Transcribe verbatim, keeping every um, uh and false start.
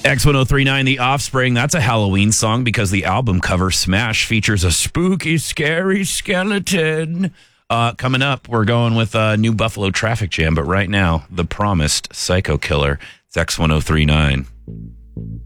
X ten thirty-nine, The Offspring, that's a Halloween song because the album cover Smash features a spooky, scary skeleton. Uh, coming up, we're going with a new Buffalo Traffic Jam, but right now, The Promised Psycho Killer. It's X ten thirty-nine.